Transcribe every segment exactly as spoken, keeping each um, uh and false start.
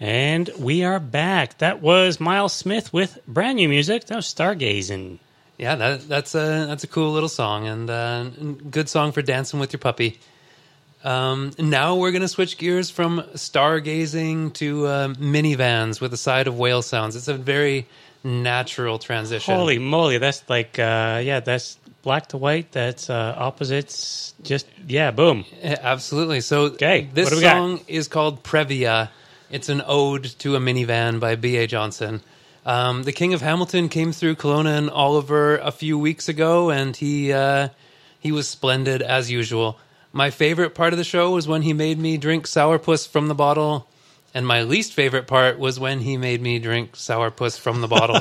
And we are back. That was Miles Smith with brand new music. That was Stargazing. Yeah, that, that's a that's a cool little song, and uh, good song for dancing with your puppy. Um, now we're going to switch gears from stargazing to uh, minivans with a side of whale sounds. It's a very natural transition. Holy moly, that's like, uh, yeah, that's black to white. That's uh, opposites. Just, yeah, boom. Yeah, absolutely. So okay, this what do we song got? is called Previa. It's an ode to a minivan by B A Johnson. Um, the King of Hamilton came through Kelowna and Oliver a few weeks ago, and he uh, he was splendid as usual. My favorite part of the show was when he made me drink sourpuss from the bottle, and my least favorite part was when he made me drink sourpuss from the bottle.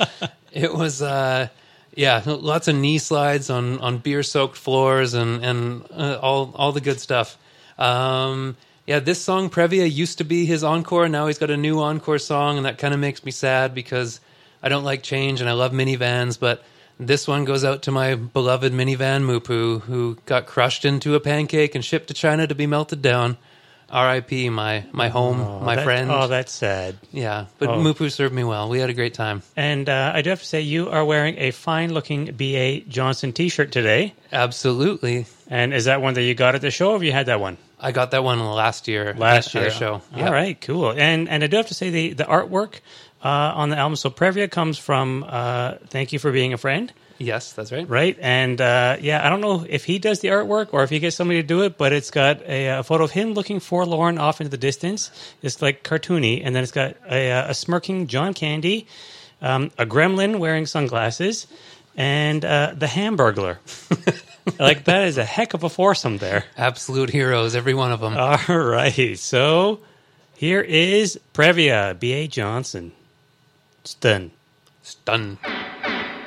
It was, uh, yeah, lots of knee slides on, on beer-soaked floors and and uh, all all the good stuff. Um, yeah, this song Previa used to be his encore. Now he's got a new encore song, and that kind of makes me sad because I don't like change and I love minivans, but this one goes out to my beloved minivan Mupu, who got crushed into a pancake and shipped to China to be melted down. R I P my my home, oh, my that, friend. Oh, that's sad. Yeah, but oh. Mupu served me well. We had a great time. And uh, I do have to say, you are wearing a fine-looking B A Johnson T-shirt today. Absolutely. And is that one that you got at the show, or have you had that one? I got that one last year. Last at year. the show. All yeah. right, cool. And and I do have to say, the, the artwork uh, on the album, so Previa comes from uh, Thank You for Being a Friend. Yes, that's right. Right, and uh, yeah, I don't know if he does the artwork or if he gets somebody to do it, but it's got a, a photo of him looking forlorn off into the distance. It's like cartoony, and then it's got a, a smirking John Candy, um, a gremlin wearing sunglasses, and uh, the Hamburglar. Like, that is a heck of a foursome there. Absolute heroes, every one of them. All right, so here is Previa, B A Johnson. Stun. Stun.